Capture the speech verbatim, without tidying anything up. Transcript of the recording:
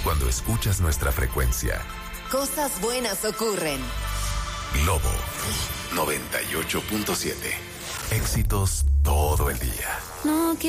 cuando escuchas nuestra frecuencia. Cosas buenas ocurren. Globo noventa y ocho punto siete. Éxitos todo el día. No quiero